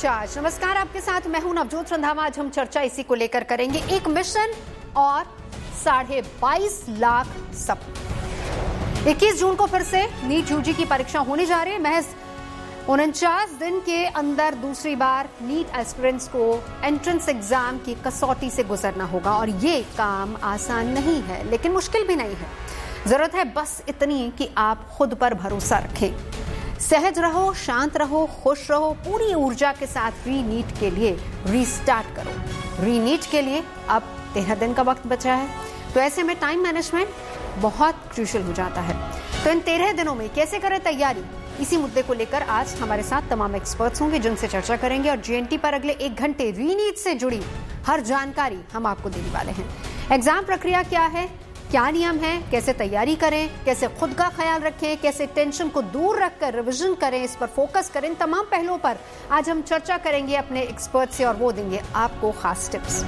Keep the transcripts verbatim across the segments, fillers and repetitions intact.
Recharge. नमस्कार, आपके साथ मैं हूं नवजोत रंधावा। आज हम चर्चा इसी को लेकर करेंगे। एक मिशन और साढ़े बाईस लाख सब। इक्कीस जून को फिर से नीट यूजी की परीक्षा होने जा रही है। महज उनचास दिन के अंदर दूसरी बार नीट एस्पिरेंट्स को एंट्रेंस एग्जाम की कसौटी से गुजरना होगा और ये काम आसान नहीं है, लेकिन मुश्किल भी नहीं है। जरूरत है बस इतनी कि आप खुद पर भरोसा रखें, सहज रहो, शांत रहो, खुश रहो, पूरी ऊर्जा के साथ री नीट के लिए रीस्टार्ट करो। री नीट के लिए अब तेरह दिन का वक्त बचा है, तो ऐसे में टाइम मैनेजमेंट बहुत क्रूशियल हो जाता है। तो इन तेरह दिनों में कैसे करें तैयारी, इसी मुद्दे को लेकर आज हमारे साथ तमाम एक्सपर्ट्स होंगे जिनसे चर्चा करेंगे और जीएनटी पर अगले एक घंटे री नीट से जुड़ी हर जानकारी हम आपको देने वाले हैं। एग्जाम प्रक्रिया क्या है, क्या नियम है, कैसे तैयारी करें, कैसे खुद का ख्याल रखें, कैसे टेंशन को दूर रखकर रिवीजन करें, इस पर फोकस करें, इन तमाम पहलुओं पर आज हम चर्चा करेंगे अपने एक्सपर्ट से और वो देंगे आपको खास टिप्स।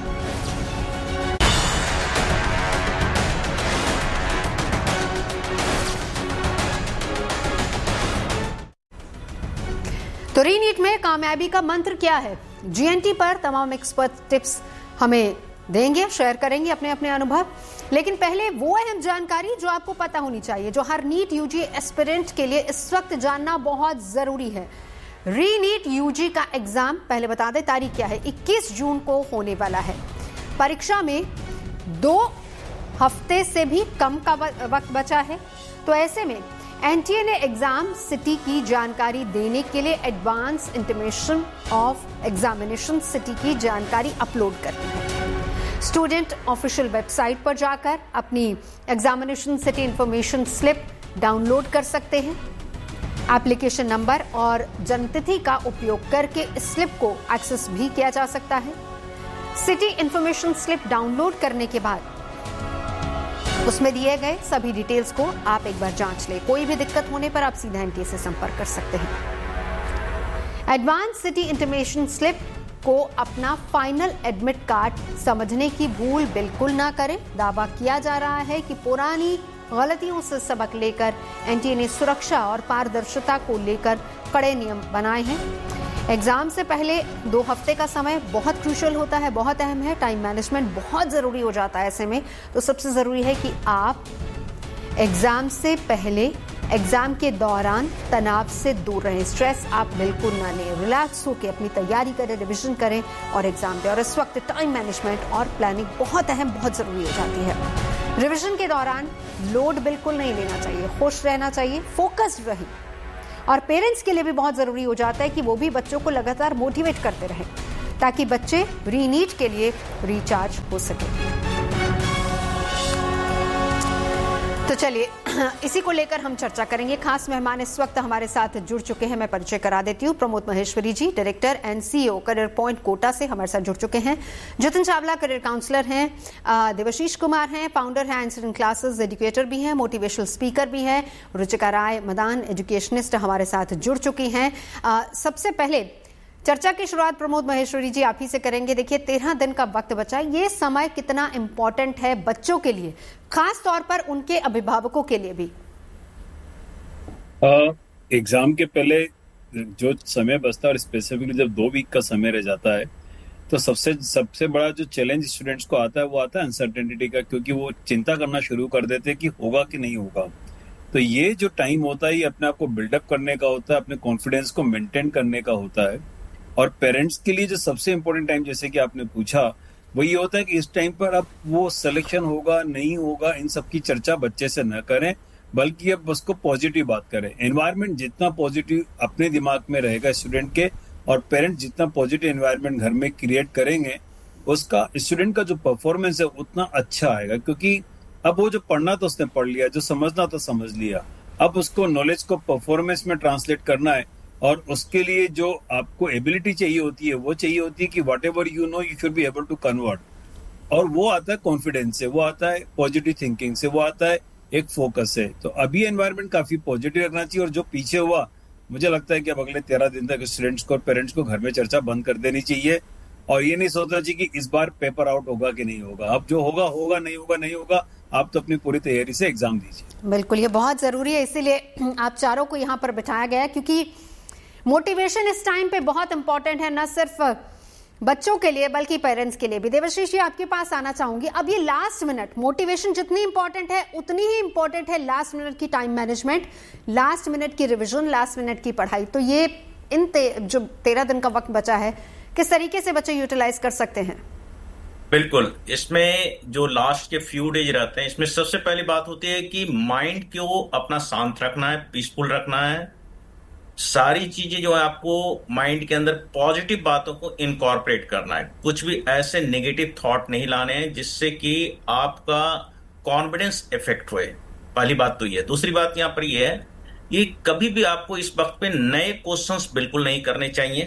तो री नीट में कामयाबी का मंत्र क्या है, जीएनटी पर तमाम एक्सपर्ट टिप्स हमें देंगे, शेयर करेंगे अपने अपने अनुभव। लेकिन पहले वो अहम जानकारी जो आपको पता होनी चाहिए, जो हर नीट यूजी एस्पिरेंट के लिए इस वक्त जानना बहुत जरूरी है। री नीट यूजी का एग्जाम, पहले बता दें तारीख क्या है, इक्कीस जून को होने वाला है। परीक्षा में दो हफ्ते से भी कम का वक्त बचा है। तो ऐसे में एनटीए ने एग्जाम सिटी की जानकारी देने के लिए advance intimation of examination city की जानकारी अपलोड कर दी है। स्टूडेंट ऑफिशियल वेबसाइट पर जाकर अपनी examination city information slip download कर सकते हैं। एप्लीकेशन नंबर और जन्मतिथि का उपयोग करके इस स्लिप को एक्सेस भी किया जा सकता है। सिटी इंफॉर्मेशन स्लिप डाउनलोड करने के बाद उसमें दिए गए सभी डिटेल्स को आप एक बार जांच लें। कोई भी दिक्कत होने पर आप सीधा एनटीए से संपर्क कर सकते हैं। एडवांस सिटी इंटीमेशन स्लिप को अपना फाइनल एडमिट कार्ड समझने की भूल बिल्कुल ना करें। दावा किया जा रहा है कि पुरानी गलतियों से सबक लेकर एनटीए ने सुरक्षा और पारदर्शिता को लेकर कड़े नियम बनाए हैं। एग्जाम से पहले दो हफ्ते का समय बहुत क्रूशियल होता है, बहुत अहम है। टाइम मैनेजमेंट बहुत जरूरी हो जाता है ऐसे में। तो सबसे जरूरी है कि आप एग्जाम से पहले, एग्जाम के दौरान तनाव से दूर रहें। स्ट्रेस आप बिल्कुल ना लें, रिलैक्स होकर अपनी तैयारी करें, रिवीजन करें और एग्जाम दें। और इस वक्त टाइम मैनेजमेंट और प्लानिंग बहुत अहम, बहुत जरूरी हो जाती है। रिवीजन के दौरान लोड बिल्कुल नहीं लेना चाहिए, खुश रहना चाहिए, फोकस्ड रहें। और पेरेंट्स के लिए भी बहुत जरूरी हो जाता है कि वो भी बच्चों को लगातार मोटिवेट करते रहें ताकि बच्चे री नीट के लिए रिचार्ज हो सके। तो चलिए इसी को लेकर हम चर्चा करेंगे। खास मेहमान इस वक्त हमारे साथ जुड़ चुके हैं, मैं परिचय करा देती हूँ। प्रमोद महेश्वरी जी, director and CEO career point Kota से हमारे साथ जुड़ चुके हैं। जतिन चावला करियर काउंसलर हैं। देवाशीष कुमार हैं, फाउंडर हैं आंसरिंग क्लासेस, एजुकेटर भी हैं, मोटिवेशनल स्पीकर भी हैं। रुचिका राय मदान, एजुकेशनिस्ट, हमारे साथ जुड़ चुकी हैं। सबसे पहले चर्चा की शुरुआत प्रमोद महेश्वरी जी आप ही से करेंगे। देखिए, तेरह दिन का वक्त बचा है, ये समय कितना इंपॉर्टेंट है बच्चों के लिए, खास तौर पर उनके अभिभावकों के लिए भी? एग्जाम के पहले जो समय बचता है और स्पेसिफिकली जब दो वीक का समय रह जाता है, तो सबसे सबसे बड़ा जो चैलेंज स्टूडेंट्स को आता है वो आता है अनसर्टेनिटी का, क्योंकि वो चिंता करना शुरू कर देते हैं कि होगा कि नहीं होगा। तो ये जो टाइम होता है ये अपने आप को बिल्डअप करने का होता है, अपने कॉन्फिडेंस को मेंटेन करने का होता है। और पेरेंट्स के लिए जो सबसे इम्पोर्टेंट टाइम, जैसे कि आपने पूछा, वो ये होता है कि इस टाइम पर अब वो सिलेक्शन होगा नहीं होगा इन सब की चर्चा बच्चे से न करें, बल्कि अब उसको पॉजिटिव बात करें। एनवायरनमेंट जितना पॉजिटिव अपने दिमाग में रहेगा स्टूडेंट के, और पेरेंट्स जितना पॉजिटिव एनवायरनमेंट घर में क्रिएट करेंगे, उसका स्टूडेंट का जो परफॉर्मेंस है उतना अच्छा आएगा। क्योंकि अब वो जो पढ़ना तो उसने पढ़ लिया, जो समझना तो समझ लिया, अब उसको नॉलेज को परफॉर्मेंस में ट्रांसलेट करना है। और उसके लिए जो आपको एबिलिटी चाहिए होती है वो चाहिए होती है कि what ever you know you should be able to convert. और वो आता है कॉन्फिडेंस से, वो आता है पॉजिटिव थिंकिंग से, वो आता है एक फोकस से। तो अभी एनवायरनमेंट काफी पॉजिटिव रखना चाहिए। और जो पीछे हुआ, मुझे लगता है कि अब अगले तेरह दिन तक स्टूडेंट्स को और पेरेंट्स को घर में चर्चा बंद कर देनी चाहिए। और ये नहीं सोचना चाहिए कि इस बार पेपर आउट होगा कि नहीं होगा। अब जो होगा होगा, नहीं होगा नहीं होगा। आप तो अपनी पूरी तैयारी से एग्जाम दीजिए। बिल्कुल, ये बहुत जरूरी है, इसीलिए आप चारों को यहाँ पर बिठाया गया, क्योंकि मोटिवेशन इस टाइम पे बहुत इंपॉर्टेंट है, न सिर्फ बच्चों के लिए बल्कि पेरेंट्स के लिए भी। देवाशीष जी, आपके पास आना चाहूंगी। अब ये लास्ट मिनट, मोटिवेशन जितनी इंपॉर्टेंट है उतनी ही इंपॉर्टेंट है लास्ट मिनट की टाइम मैनेजमेंट, लास्ट मिनट की रिविजन, लास्ट मिनट की पढ़ाई। तो ये इन ते, जो तेरह दिन का वक्त बचा है, किस तरीके से बच्चे यूटिलाइज कर सकते हैं? बिल्कुल, इसमें जो लास्ट के फ्यू डेज रहते हैं, इसमें सबसे पहली बात होती है कि माइंड को अपना शांत रखना है, पीसफुल रखना है। सारी चीजें जो है आपको माइंड के अंदर पॉजिटिव बातों को इनकॉर्पोरेट करना है। कुछ भी ऐसे नेगेटिव थॉट नहीं लाने हैं जिससे कि आपका कॉन्फिडेंस इफेक्ट हुए। पहली बात तो ये। दूसरी बात यहां पर ये है कि कभी भी आपको इस वक्त पे नए क्वेश्चंस बिल्कुल नहीं करने चाहिए।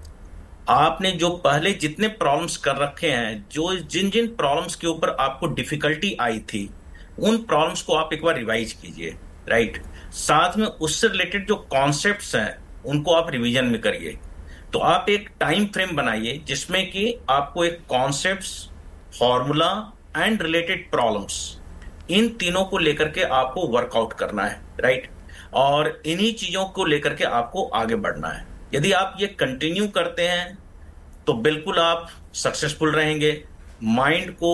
आपने जो पहले जितने प्रॉब्लम्स कर रखे हैं, जो जिन जिन प्रॉब्लम्स के ऊपर आपको डिफिकल्टी आई थी, उन प्रॉब्लम्स को आप एक बार रिवाइज कीजिए, राइट। साथ में उससे रिलेटेड जो कॉन्सेप्ट्स हैं उनको आप रिवीजन में करिए। तो आप एक टाइम फ्रेम बनाइए जिसमें कि आपको एक concepts, formula and related problems, इन तीनों को लेकर के आपको वर्कआउट करना है, राइट। और इन्हीं चीजों को लेकर के आपको आगे बढ़ना है। यदि आप ये कंटिन्यू करते हैं तो बिल्कुल आप सक्सेसफुल रहेंगे। माइंड को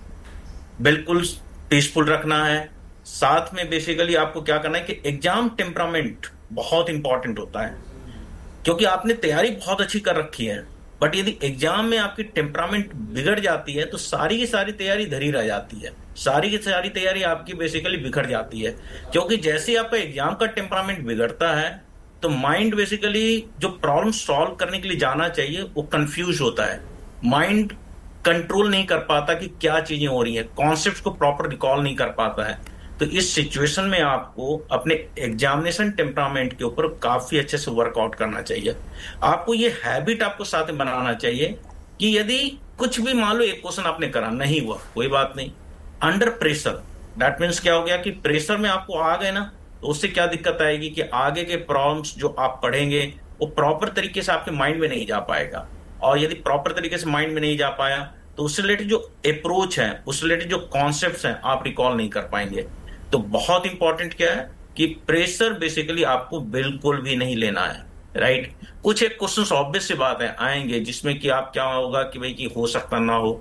बिल्कुल पीसफुल रखना है। साथ में बेसिकली आपको क्या करना है कि एग्जाम टेम्परामेंट बहुत इंपॉर्टेंट होता है, क्योंकि आपने तैयारी बहुत अच्छी कर रखी है, बट यदि एग्जाम में आपकी टेम्परामेंट बिगड़ जाती है तो सारी की सारी तैयारी धरी रह जाती है, सारी की सारी तैयारी आपकी बेसिकली बिखर जाती है। क्योंकि जैसे ही आपका एग्जाम का टेम्परामेंट बिगड़ता है तो माइंड बेसिकली जो प्रॉब्लम सॉल्व करने के लिए जाना चाहिए वो कंफ्यूज होता है। माइंड कंट्रोल नहीं कर पाता कि क्या चीजें हो रही है, कॉन्सेप्ट्स को प्रॉपर रिकॉल नहीं कर पाता है। तो इस सिचुएशन में आपको अपने एग्जामिनेशन टेम्परामेंट के ऊपर काफी अच्छे से वर्कआउट करना चाहिए। आपको ये हैबिट आपको साथ में बनाना चाहिए कि यदि कुछ भी मान लो एक क्वेश्चन आपने करा नहीं हुआ, कोई बात नहीं, अंडर प्रेशर, दैट मीन्स क्या हो गया कि प्रेशर में आपको आ गए ना, तो उससे क्या दिक्कत आएगी कि आगे के प्रॉब्लम्स जो आप पढ़ेंगे वो प्रॉपर तरीके से आपके माइंड में नहीं जा पाएगा। और यदि प्रॉपर तरीके से माइंड में नहीं जा पाया तो उससे रिलेटेड जो अप्रोच है, उससे रिलेटेड जो कॉन्सेप्ट्स हैं, आप रिकॉल नहीं कर पाएंगे। तो बहुत इंपॉर्टेंट क्या है कि प्रेशर बेसिकली आपको बिल्कुल भी नहीं लेना है, राइट। कुछ एक क्वेश्चंस ऑब्वियस सी बात है आएंगे जिसमें कि आप क्या होगा कि भाई कि हो सकता ना हो,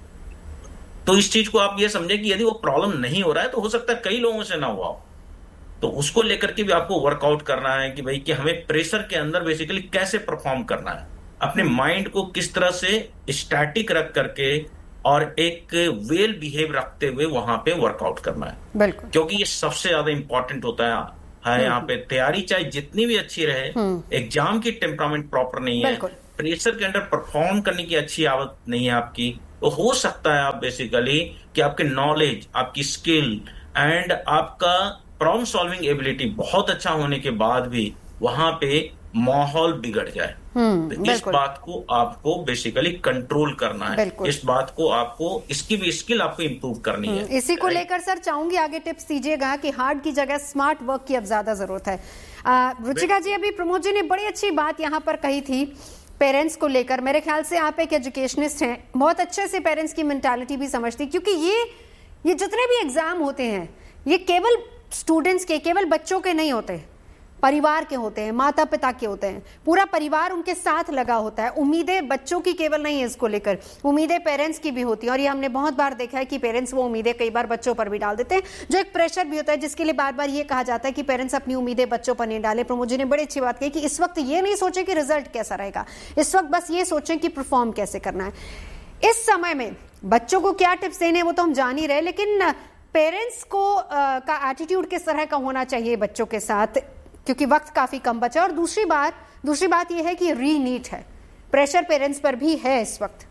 तो इस चीज को आप ये समझे कि यदि वो प्रॉब्लम नहीं हो रहा है तो हो सकता है कई लोगों से ना हुआ हो। तो उसको लेकर के भी आपको वर्कआउट करना है कि भाई कि हमें प्रेशर के अंदर बेसिकली कैसे परफॉर्म करना है, अपने माइंड को किस तरह से स्टैटिक रख करके और एक वेल बिहेव रखते हुए वहां पे वर्कआउट करना है, बिल्कुल। क्योंकि ये सबसे ज्यादा इंपॉर्टेंट होता है है यहाँ पे। तैयारी चाहे जितनी भी अच्छी रहे, एग्जाम की टेम्परामेंट प्रॉपर नहीं है, प्रेशर के अंदर परफॉर्म करने की अच्छी आदत नहीं है आपकी, तो हो सकता है आप बेसिकली कि आपके नॉलेज, आपकी स्किल एंड आपका प्रॉब्लम सॉल्विंग एबिलिटी बहुत अच्छा होने के बाद भी वहां पे माहौल बिगड़ जाए। तो इस बात को आपको बेसिकली कंट्रोल करना है, इस बात को आपको, इसकी भी स्किल आपको इंप्रूव करनी है। इसी को लेकर सर चाहूंगी आगे टिप्स दीजिएगा कि हार्ड की जगह स्मार्ट वर्क की अब ज्यादा जरूरत है। रुचिका जी, अभी प्रमोद जी ने बड़ी अच्छी बात यहाँ पर कही थी पेरेंट्स को लेकर। मेरे ख्याल से आप एक एजुकेशनिस्ट हैं, बहुत अच्छे से पेरेंट्स की मेंटालिटी भी समझती, क्योंकि ये ये जितने भी एग्जाम होते हैं ये केवल स्टूडेंट्स के, केवल बच्चों के नहीं होते, परिवार के होते हैं, माता पिता के होते हैं, पूरा परिवार उनके साथ लगा होता है। उम्मीदें बच्चों की केवल नहीं है, इसको लेकर उम्मीदें पेरेंट्स की भी होती है। और ये हमने बहुत बार देखा है कि पेरेंट्स वो उम्मीदें कई बार बच्चों पर भी डाल देते हैं, जो एक प्रेशर भी होता है, जिसके लिए बार बार ये कहा जाता है कि पेरेंट्स अपनी उम्मीदें बच्चों पर नहीं डाले। प्रमोद जी ने बड़ी अच्छी बात कही कि इस वक्त ये नहीं सोचे कि रिजल्ट कैसा रहेगा, इस वक्त बस ये सोचें कि परफॉर्म कैसे करना है। इस समय में बच्चों को क्या टिप्स देने हैं वो तो हम जान ही रहे, लेकिन पेरेंट्स को आ, का एटीट्यूड किस तरह का होना चाहिए बच्चों के साथ, क्योंकि वक्त काफी कम बचा। और दूसरी बात दूसरी बात यह है कि री नीट है, प्रेशर पेरेंट्स पर भी है इस वक्त।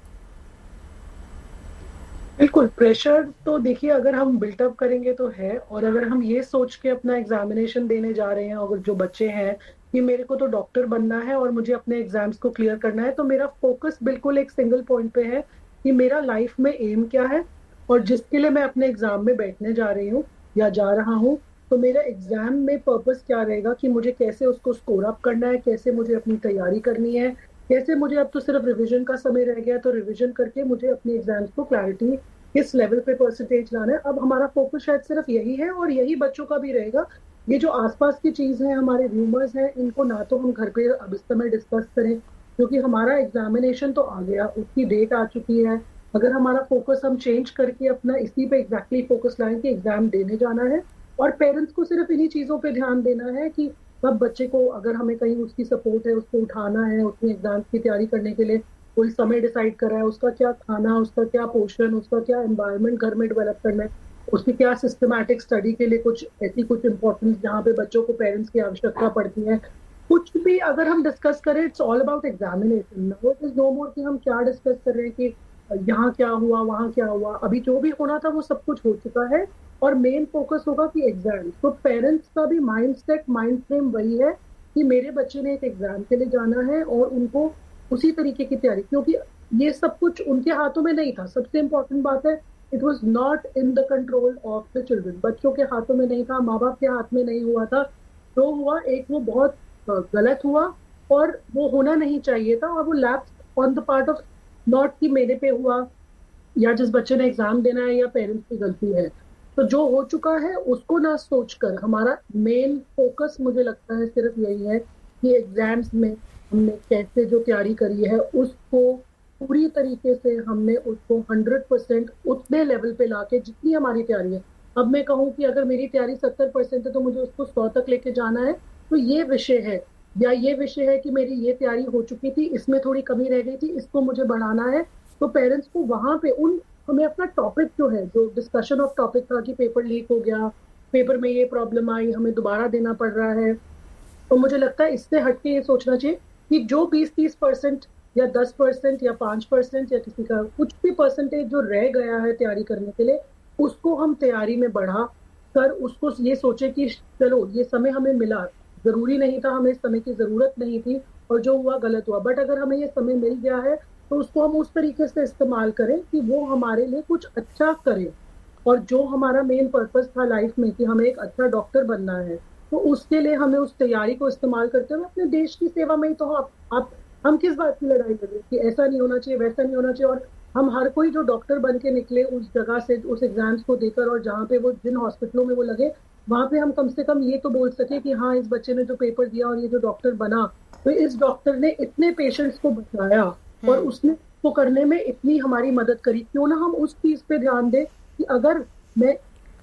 बिल्कुल, प्रेशर तो देखिए अगर हम बिल्टअप करेंगे तो है, और अगर हम ये सोच के अपना एग्जामिनेशन देने जा रहे हैं, अगर जो बच्चे हैं कि मेरे को तो डॉक्टर बनना है और मुझे अपने एग्जाम्स को क्लियर करना है, तो मेरा फोकस बिल्कुल एक सिंगल पॉइंट पे है कि मेरा लाइफ में एम क्या है और जिसके लिए मैं अपने एग्जाम में बैठने जा रही हूँ या जा रहा हूँ, तो मेरा एग्जाम में पर्पस क्या रहेगा कि मुझे कैसे उसको स्कोर अप करना है, कैसे मुझे अपनी तैयारी करनी है, कैसे मुझे, अब तो सिर्फ रिवीजन का समय रह गया तो रिवीजन करके मुझे अपने एग्जाम्स को क्लैरिटी किस लेवल पे परसेंटेज लाना है। अब हमारा फोकस शायद सिर्फ यही है और यही बच्चों का भी रहेगा ये जो आसपास की चीज है, हमारे रूमर्स हैं, इनको ना तो हम घर पे अब इस समय डिस्कस करें, क्योंकि हमारा एग्जामिनेशन तो आ गया, उसकी डेट आ चुकी है। अगर हमारा फोकस हम चेंज करके अपना इसी पे एग्जैक्टली फोकस लाएं कि एग्जाम देने जाना है, और पेरेंट्स को सिर्फ इन्हीं चीजों पे ध्यान देना है कि अब बच्चे को अगर हमें कहीं उसकी सपोर्ट है, उसको उठाना है, उसने एग्जाम की तैयारी करने के लिए कोई समय डिसाइड करा है, उसका क्या खाना, उसका क्या पोर्शन, उसका क्या एनवायरनमेंट घर में डेवलप करना है, उसकी क्या सिस्टमैटिक स्टडी के लिए कुछ ऐसी कुछ इंपॉर्टेंस जहाँ पे बच्चों को पेरेंट्स की आवश्यकता पड़ती है, कुछ भी अगर हम डिस्कस करें, it's all about examination. It is no मोर कि हम क्या डिस्कस कर रहे हैं कि यहाँ क्या हुआ, वहाँ क्या हुआ। अभी जो भी होना था वो सब कुछ हो चुका है, और मेन फोकस होगा कि एग्जाम। तो पेरेंट्स का भी माइंड सेट, माइंड फ्रेम वही है कि मेरे बच्चे ने एक एग्जाम के लिए जाना है, और उनको उसी तरीके की तैयारी, क्योंकि ये सब कुछ उनके हाथों में नहीं था। सबसे इम्पोर्टेंट बात है, it was not in the control of the children. बच्चों के हाथों में नहीं था, माँ बाप के हाथ में नहीं हुआ था। जो हुआ एक वो बहुत गलत हुआ, और वो होना नहीं चाहिए था, और वो lapse on the part of not कि मेरे पे हुआ या जिस बच्चे ने एग्जाम देना है या पेरेंट्स की गलती है। तो जो हो चुका है उसको ना सोचकर हमारा मेन फोकस मुझे लगता है सिर्फ यही है कि एग्जाम्स में हमने कैसे जो तैयारी करी है उसको पूरी तरीके से हमने उसको हंड्रेड परसेंट उतने लेवल पे लाके जितनी हमारी तैयारी है। अब मैं कहूँ कि अगर मेरी तैयारी सत्तर परसेंट है तो मुझे उसको सौ तक लेके जाना है, तो ये विषय है, या ये विषय है कि मेरी ये तैयारी हो चुकी थी, इसमें थोड़ी कमी रह गई थी, इसको मुझे बढ़ाना है। तो पेरेंट्स को वहां पे उन हमें अपना टॉपिक जो है, जो डिस्कशन ऑफ टॉपिक था कि पेपर लीक हो गया, पेपर में ये प्रॉब्लम आई, हमें दोबारा देना पड़ रहा है, तो मुझे लगता है इससे हटके ये सोचना चाहिए कि जो बीस तीस परसेंट या दस परसेंट या पांच परसेंट या किसी का कुछ भी परसेंटेज जो रह गया है तैयारी करने के लिए, उसको हम तैयारी में बढ़ा कर उसको ये सोचे कि चलो ये समय हमें मिला, जरूरी नहीं था, हमें इस समय की जरूरत नहीं थी, और जो हुआ गलत हुआ, बट अगर हमें ये समय मिल गया है तो उसको हम उस तरीके से इस्तेमाल करें कि वो हमारे लिए कुछ अच्छा करे। और जो हमारा मेन पर्पस था लाइफ में कि हमें एक अच्छा डॉक्टर बनना है, तो उसके लिए हमें उस तैयारी को इस्तेमाल करते हुए अपने देश की सेवा में ही तो आप, आप हम किस बात की लड़ाई कर रहे हैं कि ऐसा नहीं होना चाहिए, वैसा नहीं होना चाहिए। और हम हर कोई जो डॉक्टर बन के निकले उस जगह से, उस एग्जाम्स को देकर, और जहाँ पे वो जिन हॉस्पिटलों में वो लगे, वहां पे हम कम से कम ये तो बोल सके कि हाँ इस बच्चे ने जो पेपर दिया और ये जो डॉक्टर बना, तो इस डॉक्टर ने इतने पेशेंट्स को बचाया और उसने को करने में इतनी हमारी मदद करी। क्यों ना हम उस चीज पे ध्यान दें कि अगर मैं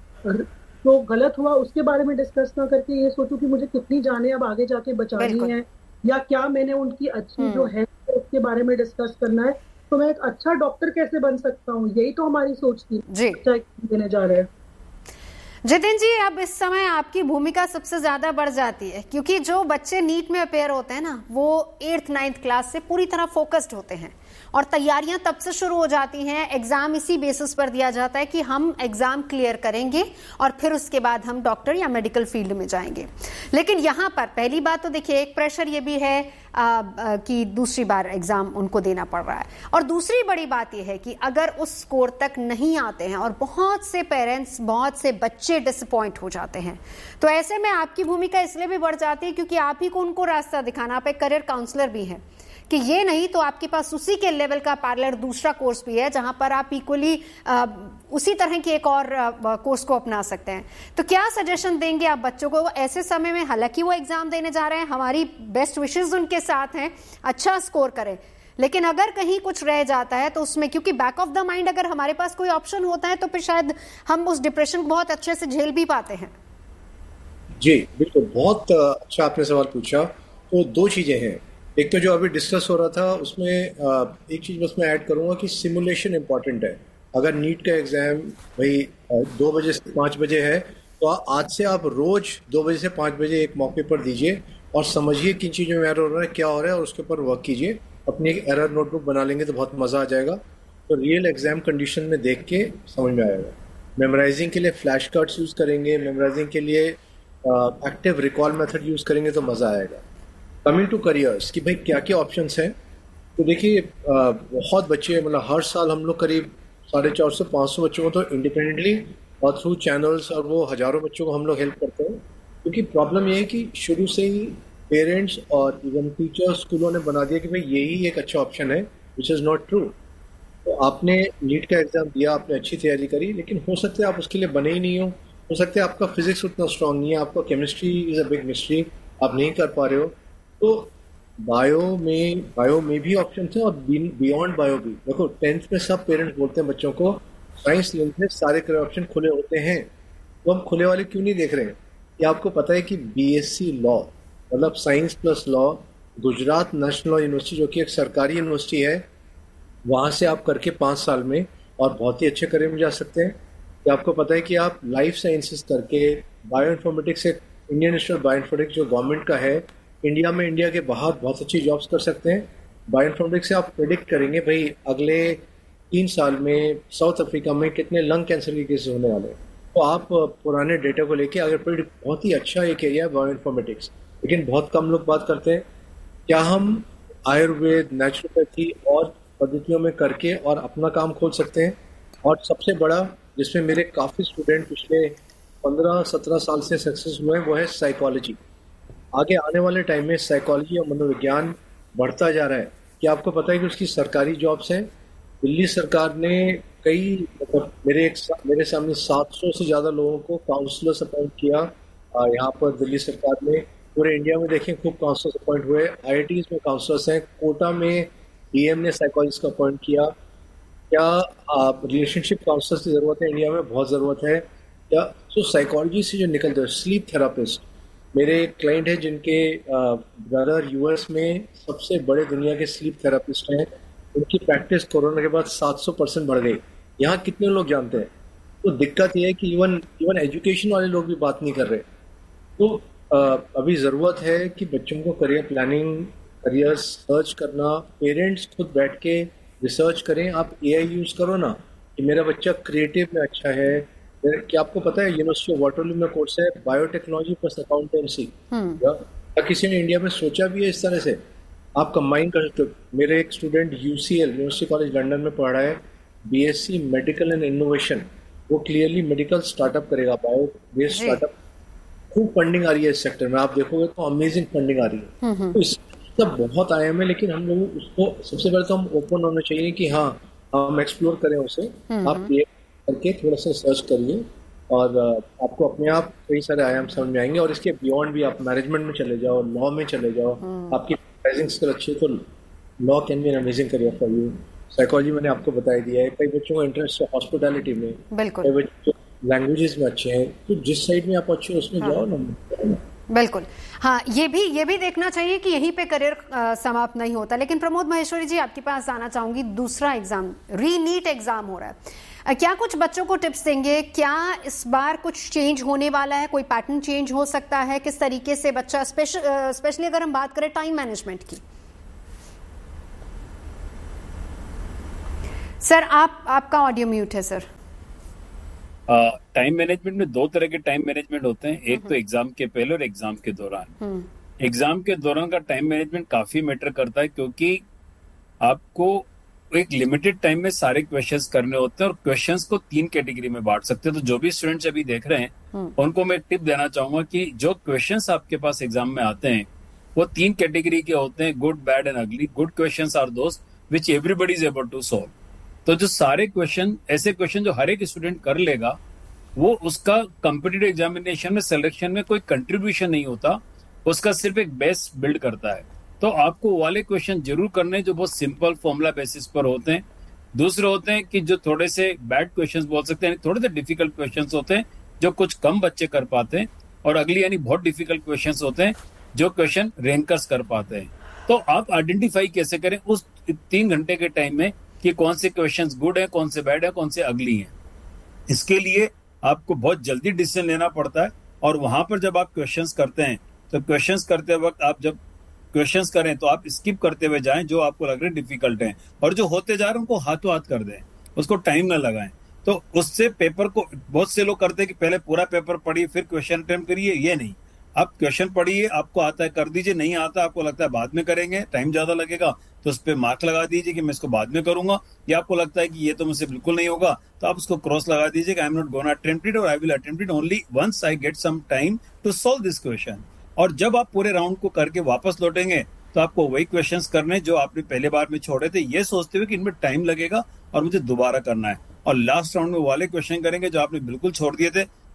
जो गलत हुआ उसके बारे में डिस्कस ना करके ये सोचूं कि मुझे कितनी जाने अब आगे जाके बचानी है, या क्या मैंने उनकी अच्छी जो है उसके बारे में डिस्कस करना है, तो मैं एक अच्छा डॉक्टर कैसे बन सकता हूँ, यही तो हमारी सोच थी देने जा रहे हैं। जितिन जी, अब इस समय आपकी भूमिका सबसे ज्यादा बढ़ जाती है, क्योंकि जो बच्चे नीट में अपेयर होते हैं ना, वो एट्थ नाइन्थ क्लास से पूरी तरह फोकस्ड होते हैं, और तैयारियां तब से शुरू हो जाती हैं। एग्जाम इसी बेसिस पर दिया जाता है कि हम एग्जाम क्लियर करेंगे और फिर उसके बाद हम डॉक्टर या मेडिकल फील्ड में जाएंगे। लेकिन यहाँ पर पहली बात तो देखिए, एक प्रेशर ये भी है आ, आ, कि दूसरी बार एग्जाम उनको देना पड़ रहा है, और दूसरी बड़ी बात यह है कि अगर उस स्कोर तक नहीं आते हैं, और बहुत से पेरेंट्स, बहुत से बच्चे डिसअपॉइंट हो जाते हैं, तो ऐसे में आपकी भूमिका इसलिए भी बढ़ जाती है क्योंकि आप ही को उनको रास्ता दिखाना। आप एक करियर काउंसलर भी हैं कि ये नहीं तो आपके पास उसी के लेवल का पैरेलल दूसरा कोर्स भी है जहां पर आप इक्वली उसी तरह की एक और आ, कोर्स को अपना सकते हैं। तो क्या सजेशन देंगे आप बच्चों को ऐसे समय में? हालांकि वो एग्जाम देने जा रहे हैं, हमारी बेस्ट विशेस उनके साथ हैं, अच्छा स्कोर करें, लेकिन अगर कहीं कुछ रह जाता है तो उसमें, क्योंकि बैक ऑफ द माइंड अगर हमारे पास कोई ऑप्शन होता है तो फिर शायद हम उस डिप्रेशन को बहुत अच्छे से झेल भी पाते हैं। जी बिल्कुल, बहुत अच्छा आपने सवाल पूछा। तो दो चीजें हैं, एक तो जो अभी डिस्कस हो रहा था उसमें एक चीज बस मैं ऐड करूंगा कि सिमुलेशन इंपॉर्टेंट है। अगर नीट का एग्जाम भाई दो बजे से पाँच बजे है, तो आज से आप रोज दो बजे से पाँच बजे एक मौके पर दीजिए और समझिए किन चीज़ों में एरर हो रहा है, क्या हो रहा है, और उसके ऊपर वर्क कीजिए। अपनी एक एरर नोटबुक बना लेंगे तो बहुत मज़ा आ जाएगा। तो रियल एग्जाम कंडीशन में देख के समझ में आएगा। मेमोराइजिंग के लिए फ्लैश कार्ड्स यूज़ करेंगे, मेमोराइजिंग के लिए एक्टिव रिकॉल मेथड यूज़ करेंगे तो मज़ा आएगा। कमिंग टू करियर्स कि भाई क्या क्या ऑप्शंस हैं, तो देखिए बहुत बच्चे, मतलब हर साल हम लोग करीब साढ़े चार सौ पाँच सौ बच्चों को तो इंडिपेंडेंटली और थ्रू चैनल्स और वो हज़ारों बच्चों को हम लोग हेल्प करते हैं। क्योंकि प्रॉब्लम ये है कि शुरू से ही पेरेंट्स और इवन टीचर्स, स्कूलों ने बना दिया कि भाई यही एक अच्छा ऑप्शन है, विच इज़ नॉट ट्रू। तो आपने नीट का एग्ज़ाम दिया, आपने अच्छी तैयारी करी, लेकिन हो सकता है आप उसके लिए बने ही नहीं हो, हो सकता है आपका फिजिक्स उतना स्ट्रांग नहीं है, आपका chemistry is a big mystery, आप नहीं कर पा रहे हो, तो बायो में बायो में भी ऑप्शन है और बियॉन्ड बायो भी। देखो टेंथ में सब पेरेंट्स बोलते हैं बच्चों को साइंस लेने में सारे करियर ऑप्शन खुले होते हैं, तो हम खुले वाले क्यों नहीं देख रहे हैं? कि आपको पता है कि बीएससी लॉ मतलब science plus law Gujarat national university जो कि एक सरकारी यूनिवर्सिटी है, वहां से आप करके पाँच साल में और बहुत ही अच्छे करियर में जा सकते हैं। कि आपको पता है कि आप लाइफ साइंसेस करके बायो इन्फॉर्मेटिक्स से Indian institute of bio informatics जो गवर्नमेंट का है इंडिया में, इंडिया के बाहर बहुत अच्छी जॉब्स कर सकते हैं। बायो इन्फॉर्मेटिक्स से आप प्रेडिक्ट करेंगे भाई अगले तीन साल में साउथ अफ्रीका में कितने लंग कैंसर के केसेस होने वाले हैं, तो आप पुराने डेटा को लेके अगर प्रेडिक्ट, बहुत ही अच्छा एक एरिया है बायो इन्फॉर्मेटिक्स। लेकिन बहुत कम लोग बात करते हैं क्या हम आयुर्वेद, नेचुरोपैथी और पद्धतियों में करके और अपना काम खोल सकते हैं। और सबसे बड़ा जिसमें मेरे काफ़ी स्टूडेंट पिछले पंद्रह सत्रह साल से सक्सेस हुए हैं वो है साइकोलॉजी। आगे आने वाले टाइम में साइकोलॉजी और मनोविज्ञान बढ़ता जा रहा है। क्या आपको पता है कि उसकी सरकारी जॉब्स हैं? दिल्ली सरकार ने कई मतलब मेरे एक मेरे सामने सात सौ से ज़्यादा लोगों को काउंसलर्स अपॉइंट किया यहाँ पर दिल्ली सरकार ने। पूरे इंडिया में देखें खूब काउंसलर्स अपॉइंट हुए, आई आई टीज़ में काउंसलर्स हैं, कोटा में डीएम ने साइकोलॉजिस्ट को अपॉइंट किया। क्या रिलेशनशिप काउंसलर्स की ज़रूरत है इंडिया में? बहुत ज़रूरत है। क्या सो साइकोलॉजी से जो निकलते हैं स्लीप थेरापिस्ट, मेरे क्लाइंट है जिनके ब्रदर यूएस में सबसे बड़े दुनिया के स्लीप थेरापिस्ट हैं, उनकी प्रैक्टिस कोरोना के बाद सात सौ परसेंट बढ़ गई। यहाँ कितने लोग जानते हैं? तो दिक्कत यह है कि इवन इवन एजुकेशन वाले लोग भी बात नहीं कर रहे। तो आ, अभी ज़रूरत है कि बच्चों को करियर प्लानिंग, करियर सर्च करना, पेरेंट्स खुद बैठ के रिसर्च करें। आप एआई यूज़ करो ना कि मेरा बच्चा क्रिएटिव में अच्छा है। क्या आपको पता है यूनिवर्सिटी ऑफ वाटरलू में कोर्स है बायोटेक्नोलॉजी प्लस अकाउंटेंसी, या किसी ने इंडिया में सोचा भी है इस तरह से? आप कंबाइन कर सकते हो। मेरे एक student UCL university college London में पढ़ रहा है, बीएससी मेडिकल एंड इनोवेशन, वो क्लियरली मेडिकल स्टार्टअप करेगा, बायो बेस्ड स्टार्टअप। खूब फंडिंग आ रही है इस सेक्टर में, आप देखोगे तो अमेजिंग फंडिंग आ रही है। तो इसका बहुत आयाम है, लेकिन हम लोग उसको सबसे पहले तो हम ओपन होना चाहिए कि हाँ हम एक्सप्लोर करें उसे। आप ये करके थोड़ा सा सर्च करिए और आपको अपने आप कई सारे आयाम समझ में आएंगे। और इसके बियॉन्ड भी आप मैनेजमेंट में चले जाओ, लॉ में चले जाओ, आपकी प्राइसिंग स्किल अच्छी है तो law can be an amazing career for you. Psychology मैंने आपको बता ही दिया है। कई बच्चों को इंटरेस्ट है हॉस्पिटैलिटी में, कई बच्चे लैंग्वेजेस में अच्छे हैं, तो जिस साइड में आप अच्छे हो उसमें हाँ। जाओ ना। बिल्कुल हाँ, ये भी ये भी देखना चाहिए कि यहीं पे करियर समाप्त नहीं होता। लेकिन प्रमोद महेश्वरी जी, आपके पास आना चाहूंगी। दूसरा एग्जाम, री नीट एग्जाम हो रहा है, क्या कुछ बच्चों को टिप्स देंगे? क्या इस बार कुछ चेंज होने वाला है? कोई पैटर्न चेंज हो सकता है? किस तरीके से बच्चा, स्पेशली अगर हम बात करें टाइम मैनेजमेंट की? सर आप आपका ऑडियो म्यूट है सर। टाइम uh, मैनेजमेंट में दो तरह के टाइम मैनेजमेंट होते हैं, एक तो एग्जाम के पहले और एग्जाम के दौरान। एग्जाम के दौरान का टाइम मैनेजमेंट काफी मैटर करता है, क्योंकि आपको एक लिमिटेड टाइम में सारे क्वेश्चंस करने होते हैं और क्वेश्चंस को तीन कैटेगरी में बांट सकते हैं। तो जो भी स्टूडेंट्स अभी देख रहे हैं उनको मैं टिप देना चाहूंगा कि जो क्वेश्चंस आपके पास एग्जाम में आते हैं वो तीन कैटेगरी के होते हैं, गुड, बैड एंड अगली। Good questions are those which everybody is able to solve. तो जो सारे क्वेश्चन, ऐसे क्वेश्चन जो हर एक स्टूडेंट कर लेगा, वो उसका कॉम्पिटिटिव एग्जामिनेशन में सिलेक्शन में कोई कंट्रीब्यूशन नहीं होता, उसका सिर्फ एक बेस बिल्ड करता है। तो आपको वाले क्वेश्चन जरूर करने जो बहुत सिंपल फॉर्मूला बेसिस पर होते हैं। दूसरे होते हैं कि जो थोड़े से बैड क्वेश्चंस बोल सकते हैं, थोड़े से डिफिकल्ट क्वेश्चंस होते हैं जो कुछ कम बच्चे कर पाते हैं, और अगली यानी बहुत डिफिकल्ट क्वेश्चंस होते हैं जो क्वेश्चन रैंकर्स कर पाते हैं। तो आप आइडेंटिफाई कैसे करें उस तीन घंटे के टाइम में कि कौन से क्वेश्चंस गुड है, कौन से बैड है, कौन से अगली हैं। इसके लिए आपको बहुत जल्दी डिसीजन लेना पड़ता है। और वहां पर जब आप क्वेश्चंस करते हैं तो क्वेश्चंस करते वक्त आप जब क्वेश्चंस करें तो आप स्किप करते हुए जाएं जो आपको लग रहे डिफिकल्ट हैं, और जो होते जा रहे हैं उनको हाथों हाथ कर दें, उसको टाइम ना लगाएं। तो उससे पेपर को, बहुत से लोग करते हैं कि पहले पूरा पेपर पढ़िए फिर क्वेश्चन अटेम्प्ट करिए। ये नहीं, आप क्वेश्चन पढ़िए, आपको आता है कर दीजिए, नहीं आता आपको लगता है बाद में करेंगे, टाइम ज्यादा लगेगा, तो उस पर मार्क लगा दीजिए कि मैं इसको बाद में करूंगा। या आपको लगता है कि ये तो मुझसे बिल्कुल नहीं होगा, तो आप उसको क्रॉस लगा दीजिए कि I am not gonna attempt it, और I will attempt it only once I get some time to solve this question. और जब आप पूरे राउंड को करके वापस लौटेंगे तो आपको वही क्वेश्चंस करने जो आपने पहले बार में छोड़े थे, ये सोचते हुए कि इनमें टाइम लगेगा और मुझे दोबारा करना है। और लास्ट राउंड में वाले क्वेश्चन करेंगे जो आपने बिल्कुल छोड़ दिए थे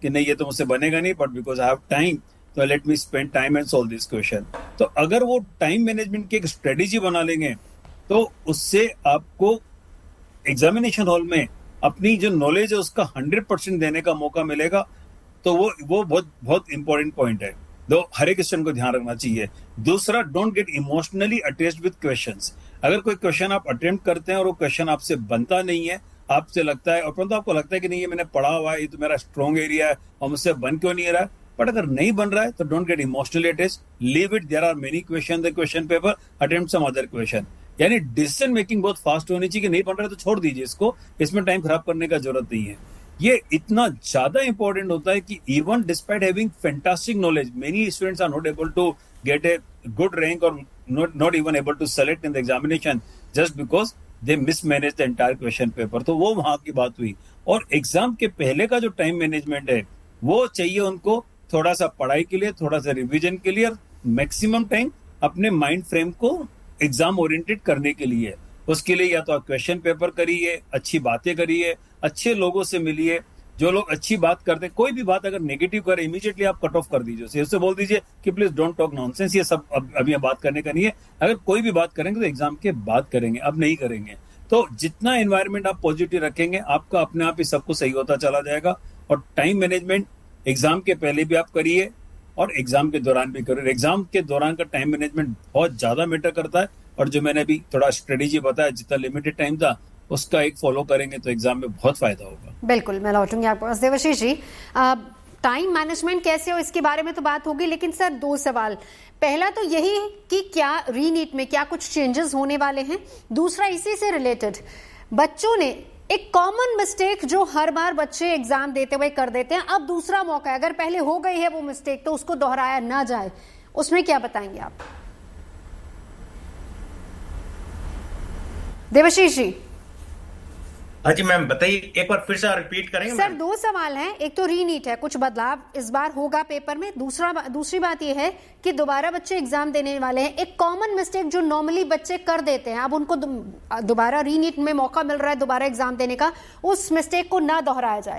कि नहीं ये तो मुझसे बनेगा नहीं, but because I have time तो let me spend time and solve this question. तो अगर वो टाइम मैनेजमेंट की एक स्ट्रेटेजी बना लेंगे तो उससे आपको एग्जामिनेशन हॉल में अपनी जो नॉलेज है उसका हंड्रेड परसेंट देने का मौका मिलेगा। तो वो वो बहुत बहुत इंपॉर्टेंट पॉइंट है, दो हर एक क्वेश्चन को ध्यान रखना चाहिए। दूसरा, don't get emotionally attached with questions. अगर कोई क्वेश्चन आप अटेम्प्ट करते हैं और वो क्वेश्चन आपसे बनता नहीं है, आपसे लगता है और परंतु आपको लगता है कि नहीं ये मैंने पढ़ा हुआ है, ये तो मेरा स्ट्रॉन्ग एरिया है और मुझसे बन क्यों नहीं रहा है, बट अगर नहीं बन रहा है तो don't get emotionally attached, leave it, there are many question the question paper, attempt some other question. यानी डिसीजन मेकिंग बहुत फास्ट होनी चाहिए कि नहीं बन रहा है तो छोड़ दीजिए इसको, इसमें टाइम खराब करने का जरूरत नहीं है। ये इतना ज्यादा इंपॉर्टेंट होता है कि even despite having fantastic knowledge, many students are not able to get a good rank और not not even able to select in the examination just because they mismanage the entire question paper. तो वो वहां की बात हुई। और exam के पहले का जो टाइम मैनेजमेंट है वो चाहिए उनको थोड़ा सा पढ़ाई के लिए, थोड़ा सा रिविजन के लिए, मैक्सिमम टाइम अपने माइंड फ्रेम को एग्जाम ओरिएंटेड करने के लिए। उसके लिए या तो आप क्वेश्चन पेपर करिए, अच्छी बातें करिए, अच्छे लोगों से मिलिए, जो लोग अच्छी बात करते हैं। कोई भी बात अगर नेगेटिव करे इमीडिएटली आप कट ऑफ कर दीजिए, उससे बोल दीजिए कि प्लीज डोंट टॉक नॉनसेंस, ये सब अब अभी बात करने का नहीं है। अगर कोई भी बात करेंगे तो एग्जाम के बाद करेंगे, अब नहीं करेंगे। तो जितना एनवायरमेंट आप पॉजिटिव रखेंगे आपका अपने आप ही सब कुछ सही होता चला जाएगा। और टाइम मैनेजमेंट एग्जाम के पहले भी आप करिए और एग्जाम के दौरान भी करिए। एग्जाम के दौरान का टाइम मैनेजमेंट बहुत ज्यादा मैटर करता है और जो मैंने अभी थोड़ा स्ट्रेटेजी बताया, जितना लिमिटेड टाइम था उसका एक फॉलो करेंगे तो एग्जाम में बहुत फायदा होगा। बिल्कुल, मैं लौटूंगी आपको। देवाशीष जी, टाइम मैनेजमेंट कैसे हो इसके बारे में तो बात होगी, लेकिन सर दो सवाल। पहला तो यही कि क्या रीनीट में क्या कुछ चेंजेस होने वाले हैं? दूसरा इसी से रिलेटेड, बच्चों ने एक कॉमन मिस्टेक जो हर बार बच्चे एग्जाम देते हुए कर देते हैं, अब दूसरा मौका है, अगर पहले हो गई है वो मिस्टेक तो उसको दोहराया ना जाए, उसमें क्या बताएंगे आप? देवाशीष जी। हाँ जी मैम, बताइए, एक बार फिर से रिपीट करेंगे? सर दो सवाल हैं, एक तो रीनीट है, कुछ बदलाव इस बार होगा पेपर में। दूसरा दूसरी बात यह है कि दोबारा बच्चे एग्जाम देने वाले हैं, एक कॉमन मिस्टेक जो नॉर्मली बच्चे कर देते हैं, अब उनको दोबारा रीनीट में मौका मिल रहा है दोबारा एग्जाम देने का, उस मिस्टेक को ना दोहराया जाए।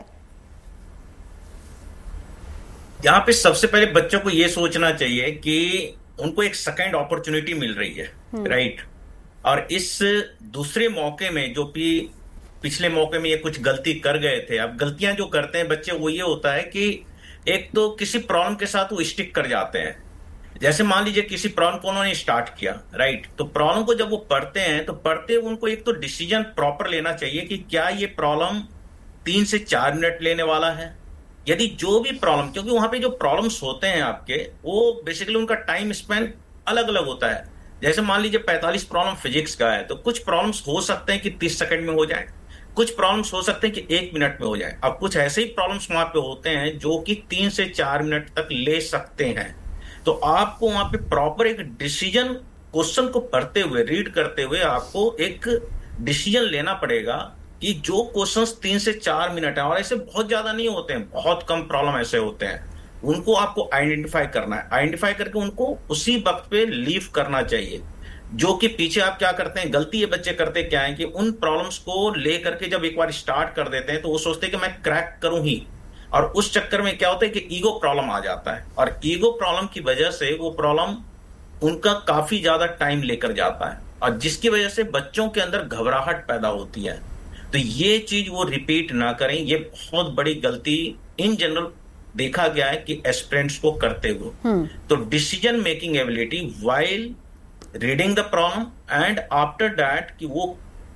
यहाँ पे सबसे पहले बच्चों को यह सोचना चाहिए कि उनको एक सेकेंड अपॉर्चुनिटी मिल रही है, राइट। और इस दूसरे मौके में जो भी पिछले मौके में ये कुछ गलती कर गए थे, अब गलतियां जो करते हैं बच्चे वो ये होता है कि एक तो किसी प्रॉब्लम के साथ वो स्टिक कर जाते हैं। जैसे मान लीजिए किसी प्रॉब्लम को उन्होंने स्टार्ट किया, राइट, तो प्रॉब्लम को जब वो पढ़ते हैं तो पढ़ते उनको एक तो डिसीजन प्रॉपर लेना चाहिए कि क्या ये प्रॉब्लम तीन से चार मिनट लेने वाला है। यदि जो भी प्रॉब्लम, क्योंकि वहां पे जो प्रॉब्लम्स होते हैं आपके वो बेसिकली उनका टाइम स्पेन अलग अलग होता है। जैसे मान लीजिए पैंतालीस प्रॉब्लम फिजिक्स का है तो कुछ प्रॉब्लम्स हो सकते हैं कि तीस सेकंड में हो जाए, कुछ प्रॉब्लम्स हो सकते हैं कि एक मिनट में हो जाए। अब कुछ ऐसे ही प्रॉब्लम्स वहां पे होते हैं जो कि तीन से चार मिनट तक ले सकते हैं। तो आपको वहां पे प्रॉपर एक डिसीजन, क्वेश्चन को पढ़ते हुए, रीड करते हुए आपको एक डिसीजन लेना पड़ेगा कि जो क्वेश्चंस तीन से चार मिनट है, और ऐसे बहुत ज्यादा नहीं होते हैं, बहुत कम प्रॉब्लम ऐसे होते हैं, उनको आपको आइडेंटिफाई करना है। आइडेंटिफाई करके उनको उसी वक्त पे लीव करना चाहिए। जो कि पीछे आप क्या करते हैं, गलती ये बच्चे करते क्या है कि उन प्रॉब्लम्स को लेकर के जब एक बार स्टार्ट कर देते हैं तो वो सोचते हैं कि मैं क्रैक करूं ही, और उस चक्कर में क्या होता है कि ईगो प्रॉब्लम आ जाता है, और ईगो प्रॉब्लम की वजह से वो प्रॉब्लम उनका काफी ज्यादा टाइम लेकर जाता है, और जिसकी वजह से बच्चों के अंदर घबराहट पैदा होती है। तो ये चीज वो रिपीट ना करें, ये बहुत बड़ी गलती इन जनरल देखा गया है कि एस्पिरेंट्स को करते हुए। तो decision making ability while reading the problem and after that कि वो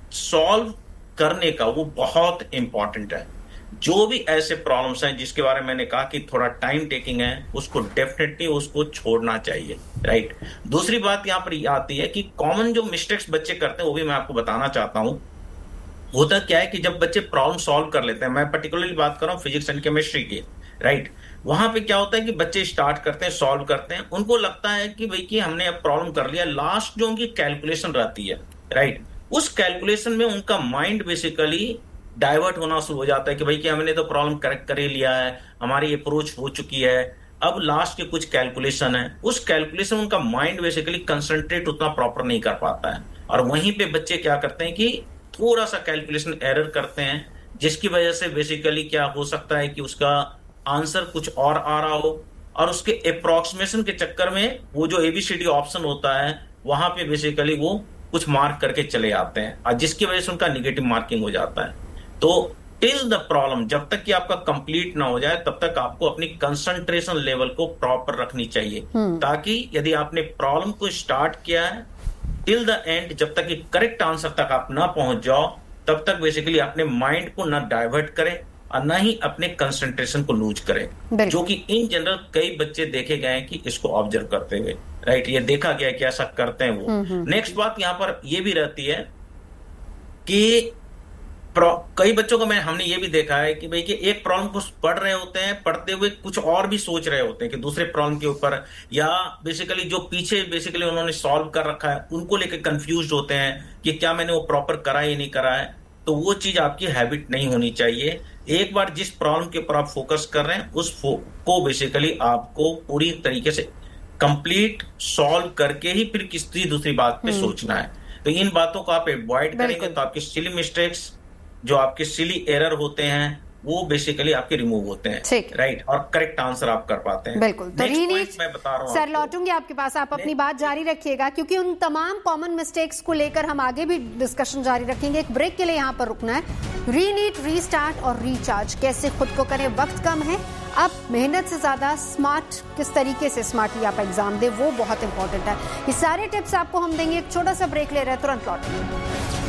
सॉल्व करने का, वो बहुत इंपॉर्टेंट है। जो भी ऐसे प्रॉब्लम्स हैं जिसके बारे में मैंने कहा कि थोड़ा टाइम टेकिंग है, उसको डेफिनेटली उसको छोड़ना चाहिए, राइट। दूसरी बात यहां पर आती है कि कॉमन जो मिस्टेक्स बच्चे करते हैं वो भी मैं आपको बताना चाहता हूं। होता क्या है कि जब बच्चे प्रॉब्लम सॉल्व कर लेते हैं, मैं पर्टिकुलरली बात कर रहा हूं फिजिक्स एंड केमिस्ट्री की, राइट, वहां पे क्या होता है कि बच्चे स्टार्ट करते हैं, सॉल्व करते हैं, उनको लगता है कि भाई कि हमने अब प्रॉब्लम कर लिया, लास्ट जो उनकी कैलकुलेशन रहती है, राइट, उस कैलकुलेशन में उनका माइंड बेसिकली डाइवर्ट होना शुरू हो जाता है कि भाई कि हमने तो प्रॉब्लम करेक्ट कर ही लिया है, हमारी अप्रोच हो चुकी है, अब लास्ट के कुछ कैलकुलेशन है, उस कैलकुलेशन उनका माइंड बेसिकली कंसंट्रेट उतना प्रॉपर नहीं कर पाता है, और वहीं पे बच्चे क्या करते हैं कि थोड़ा सा कैलकुलेशन एरर करते हैं, जिसकी वजह से बेसिकली क्या हो सकता है कि उसका आंसर कुछ और आ रहा हो, और उसके अप्रोक्सीमेशन के चक्कर में वो जो एबीसीडी ऑप्शन होता है वहां पे बेसिकली वो कुछ मार्क करके चले आते हैं, और जिसकी वजह से उनका निगेटिव मार्किंग हो जाता है। तो टिल द प्रॉब्लम, जब तक कि आपका कंप्लीट ना हो जाए तब तक आपको अपनी कंसंट्रेशन लेवल को प्रॉपर रखनी चाहिए, ताकि यदि आपने प्रॉब्लम को स्टार्ट किया है टिल द एंड, जब तक कि करेक्ट आंसर तक आप ना पहुंच जाओ तब तक बेसिकली अपने माइंड को ना डाइवर्ट करें और ना ही अपने कंसंट्रेशन को लूज करें, जो कि इन जनरल कई बच्चे देखे गए हैं कि इसको ऑब्जर्व करते हुए, राइट, ये देखा गया कि ऐसा करते हैं वो। नेक्स्ट बात यहां पर ये भी रहती है कि कई बच्चों को मैं हमने ये भी देखा है कि भाई कि एक प्रॉब्लम को पढ़ रहे होते हैं, पढ़ते हुए कुछ और भी सोच रहे होते हैं कि दूसरे प्रॉब्लम के ऊपर, या बेसिकली जो पीछे बेसिकली उन्होंने सॉल्व कर रखा है उनको लेकर कंफ्यूज होते हैं कि क्या मैंने वो प्रॉपर करा या नहीं करा है। तो वो चीज आपकी हैबिट नहीं होनी चाहिए। एक बार जिस प्रॉब्लम के ऊपर आप फोकस कर रहे हैं उस को बेसिकली आपको पूरी तरीके से कंप्लीट सॉल्व करके ही फिर किसी दूसरी बात पे सोचना है। तो इन बातों को आप अवॉइड करेंगे तो आपके सिली मिस्टेक्स, जो आपके सिली एरर होते हैं, वो बेसिकली आपके रिमूव होते हैं, राइट, और करेक्ट आंसर आप कर पाते हैं। बिल्कुल। तो रीनीट, मैं बता रहा हूं सर लौटूंगी आपके पास, आप अपनी बात जारी रखिएगा क्योंकि उन तमाम कॉमन मिस्टेक्स को लेकर हम आगे भी डिस्कशन जारी रखेंगे। एक ब्रेक के लिए यहां पर रुकना है। रीनीट, रीस्टार्ट और रिचार्ज कैसे खुद को करें, वक्त कम है, अब मेहनत से ज्यादा स्मार्ट, किस तरीके से स्मार्टली आप एग्जाम दें वो बहुत इंपॉर्टेंट है। ये सारे टिप्स आपको हम देंगे। एक छोटा सा ब्रेक ले रहे हैं, तुरंत लौटेंगे।